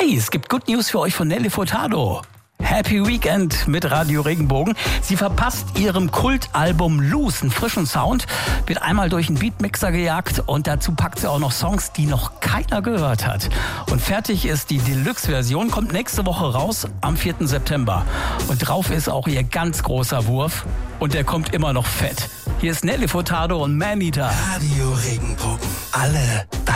Hey, es gibt Good News für euch von Nelly Furtado. Happy Weekend mit Radio Regenbogen. Sie verpasst ihrem Kultalbum Loose einen frischen Sound, wird einmal durch einen Beatmixer gejagt und dazu packt sie auch noch Songs, die noch keiner gehört hat. Und fertig ist die Deluxe-Version, kommt nächste Woche raus am 4. September. Und drauf ist auch ihr ganz großer Wurf und der kommt immer noch fett. Hier ist Nelly Furtado und Maneater. Radio Regenbogen. Alle